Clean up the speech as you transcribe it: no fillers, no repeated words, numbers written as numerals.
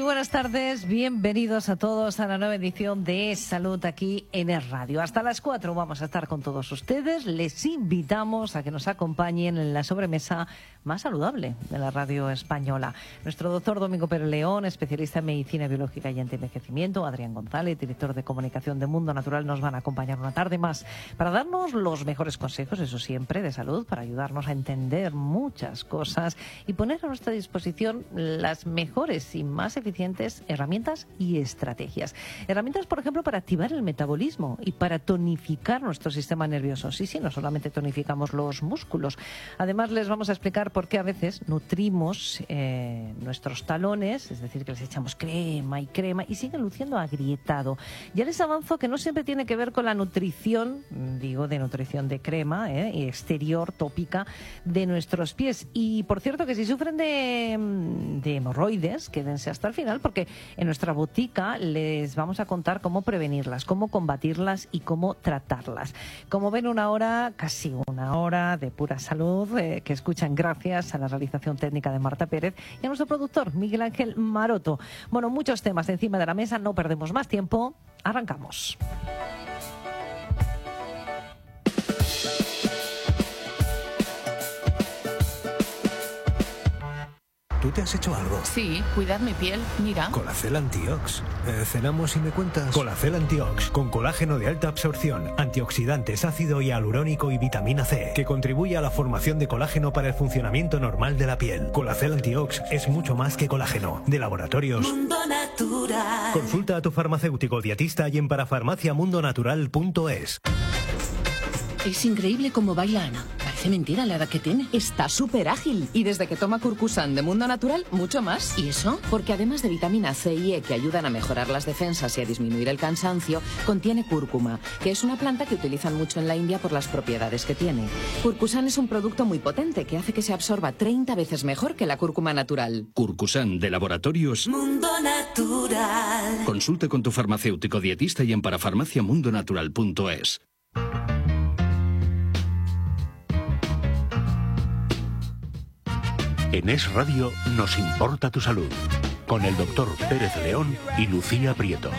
Buenas tardes, bienvenidos a todos a la nueva edición de Salud aquí en Es Radio. Hasta las 4 vamos a estar con todos ustedes. Les invitamos a que nos acompañen en la sobremesa más saludable de la radio española. Nuestro doctor Domingo Pérez León, especialista en medicina biológica y antienvejecimiento, Adrián González, director de comunicación de Mundo Natural, nos van a acompañar una tarde más para darnos los mejores consejos, eso siempre, de salud, para ayudarnos a entender muchas cosas y poner a nuestra disposición las mejores y más eficientes herramientas y estrategias. Herramientas, por ejemplo, para activar el metabolismo y para tonificar nuestro sistema nervioso. Sí, no solamente tonificamos los músculos. Además, les vamos a explicar por qué a veces nutrimos nuestros talones, es decir, que les echamos crema y siguen luciendo agrietado. Ya les avanzo que no siempre tiene que ver con la nutrición, digo, de nutrición de crema exterior, tópica, de nuestros pies. Y, por cierto, que si sufren de hemorroides, quédense hasta el final, porque en nuestra botica les vamos a contar cómo prevenirlas, cómo combatirlas y cómo tratarlas. Como ven, casi una hora de pura salud que escuchan gracias a la realización técnica de Marta Pérez y a nuestro productor Miguel Ángel Maroto. Bueno, muchos temas encima de la mesa, no perdemos más tiempo, arrancamos. ¿Tú te has hecho algo? Sí, cuidar mi piel, mira. Colacel Antiox. ¿Cenamos y me cuentas? Colacel Antiox, con colágeno de alta absorción, antioxidantes, ácido hialurónico y vitamina C, que contribuye a la formación de colágeno para el funcionamiento normal de la piel. Colacel Antiox es mucho más que colágeno. De Laboratorios Mundo Natural. Consulta a tu farmacéutico dietista y en parafarmaciamundonatural.es. Es increíble cómo baila Ana. Parece mentira la edad que tiene. Está súper ágil. Y desde que toma Curcusan de Mundo Natural, mucho más. ¿Y eso? Porque además de vitamina C y E que ayudan a mejorar las defensas y a disminuir el cansancio, contiene cúrcuma, que es una planta que utilizan mucho en la India por las propiedades que tiene. Curcusan es un producto muy potente que hace que se absorba 30 veces mejor que la cúrcuma natural. Curcusan de Laboratorios Mundo Natural. Consulte con tu farmacéutico dietista y en parafarmaciamundonatural.es. En Es Radio nos importa tu salud, con el doctor Pérez León y Lucía Prieto.